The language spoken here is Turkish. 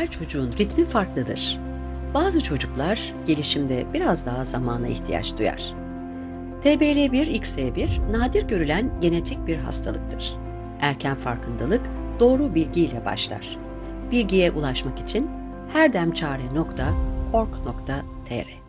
Her çocuğun ritmi farklıdır. Bazı çocuklar gelişimde biraz daha zamana ihtiyaç duyar. TBL1-XY1 nadir görülen genetik bir hastalıktır. Erken farkındalık doğru bilgiyle başlar. Bilgiye ulaşmak için herdemçare.org.tr